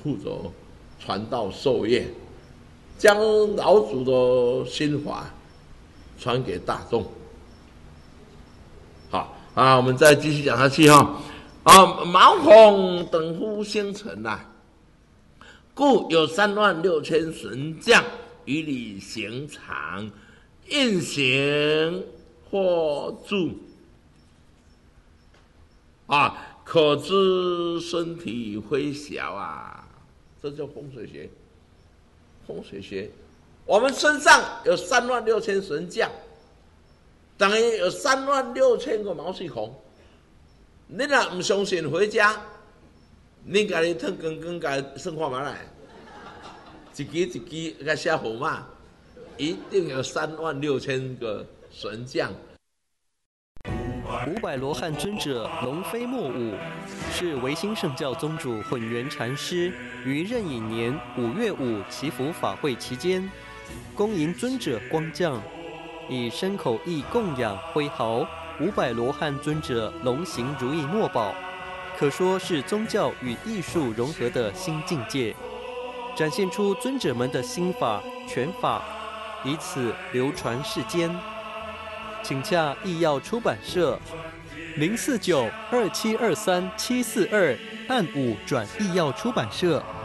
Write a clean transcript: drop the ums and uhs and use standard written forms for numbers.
负责传道授业，将老祖的心法传给大众。好啊，我们再继续讲下去哈。毛孔等乎星辰啊，故有36000神将与你行常，运行或住啊，可知身体微小啊，这叫风水学。风水学，我们身上有36000神将，等于有36000个毛细孔。你若不相信，回家你家己腾光光家算看嘛来，一支一支甲写号码，一定有36000个神将。 五百罗汉尊者龙飞莫舞，是维新圣教宗主混元禅师于壬寅年5月5祈福法会期间，恭迎尊者光降，以身口意供养挥毫500罗汉尊者龙行如意墨宝，可说是宗教与艺术融合的新境界，展现出尊者们的心法拳法，以此流传世间。请洽艺药出版社049-2723-742，按5转艺药出版社。